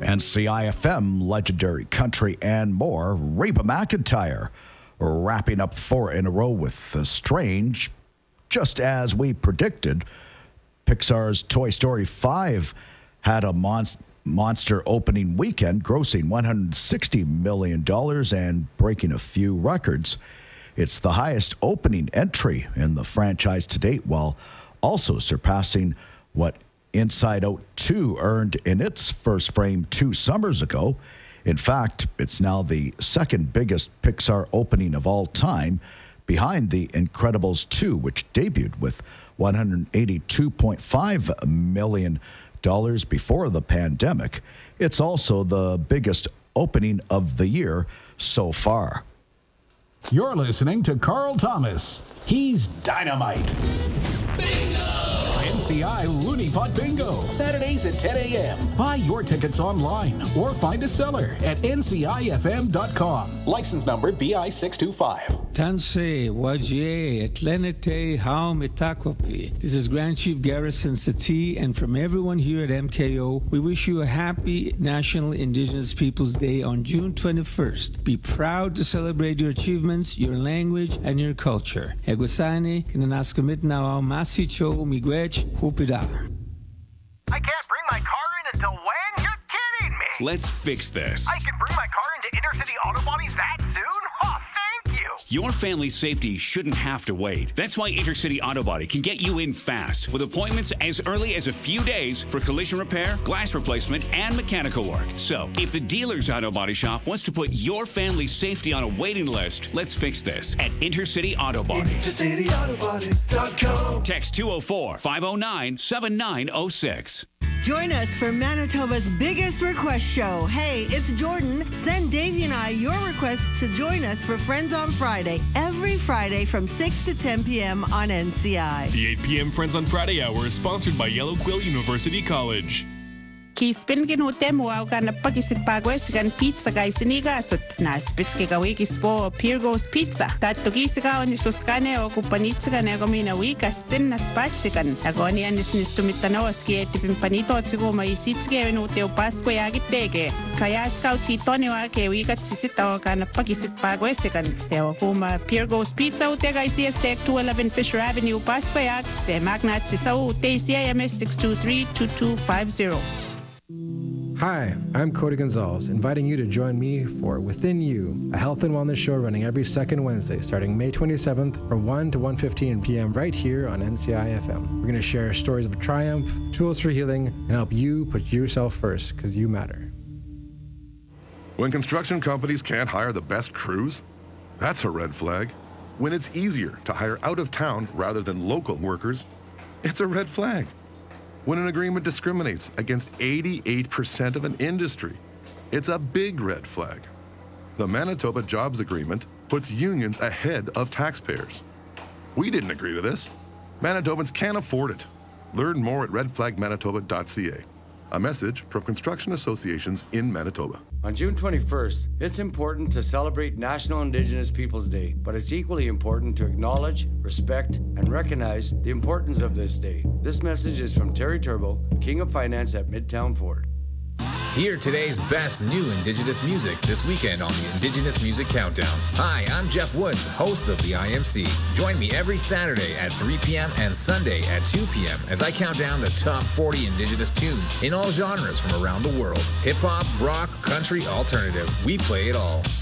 NCIFM, legendary country, and more. Reba McEntire wrapping up 4 in a row with Strange, just as we predicted. Pixar's Toy Story 5 had a monster opening weekend, grossing $160 million and breaking a few records. It's the highest opening entry in the franchise to date, while also surpassing what Inside Out 2 earned in its first frame 2 summers ago. In fact, it's now the second biggest Pixar opening of all time, behind The Incredibles 2, which debuted with $182.5 million before the pandemic. It's also the biggest opening of the year so far. You're listening to Carl Thomas. He's dynamite. NCI Looney Pot Bingo, Saturdays at 10 a.m. Buy your tickets online or find a seller at ncifm.com. License number BI625. Tanse, Wajie, Etlenete, Haum, Itakwapi. This is Grand Chief Garrison Sati, and from everyone here at MKO, we wish you a happy National Indigenous Peoples Day on June 21st. Be proud to celebrate your achievements, your language, and your culture. Egusani, Kinanaskamit Nawao Masicho, Miigwech, Hupida. I can't bring my car in until when? You're kidding me! Let's fix this. I can bring my car into Intercity Auto Bodies that soon? Oh, thank you! Your family's safety shouldn't have to wait. That's why Intercity Auto Body can get you in fast with appointments as early as a few days for collision repair, glass replacement, and mechanical work. So, if the dealer's auto body shop wants to put your family's safety on a waiting list, let's fix this at Intercity Auto Body. IntercityAutoBody.com. Text 204-509-7906. Join us for Manitoba's biggest request show. Hey, it's Jordan. Send Davey and I your request to join us for Friends on Friday, every Friday from 6 to 10 p.m. on NCI. The 8 p.m. Friends on Friday hour is sponsored by Yellow Quill University College. Kispin ginutem wow ka na pagisit pagwes gan pizza guys sinigasot na spits ke kawikis po Pirgos Pizza tatto kisika on suskane o kupanitsa ka na komina wikas sin na spatsikan agoni anis nistumitanos ki etipin panito tsigo maisitske venute o pasko yagiteke kaya scout chitone wa ke wikat sisita o ka na pagisit pagwes kan o kuma Pirgos Pizza ute guys siestek 211 Fisher Avenue Pasko yag se magnat sisa ute CIMS 623-2250. Hi, I'm Cody Gonzalez, inviting you to join me for Within You, a health and wellness show running every second Wednesday starting May 27th from 1 to 1:15 p.m. right here on NCI FM. We're going to share stories of triumph, tools for healing, and help you put yourself first because you matter. When construction companies can't hire the best crews, that's a red flag. When it's easier to hire out of town rather than local workers, it's a red flag. When an agreement discriminates against 88% of an industry, it's a big red flag. The Manitoba Jobs Agreement puts unions ahead of taxpayers. We didn't agree to this. Manitobans can't afford it. Learn more at redflagmanitoba.ca. A message from construction associations in Manitoba. On June 21st, it's important to celebrate National Indigenous Peoples Day, but it's equally important to acknowledge, respect, and recognize the importance of this day. This message is from Terry Turbo, King of Finance at Midtown Ford. Hear today's best new Indigenous music this weekend on the Indigenous Music Countdown. Hi, I'm Jeff Woods, host of the IMC. Join me every Saturday at 3 p.m. and Sunday at 2 p.m. as I count down the top 40 Indigenous tunes in all genres from around the world. Hip-hop, rock, country, alternative. We play it all.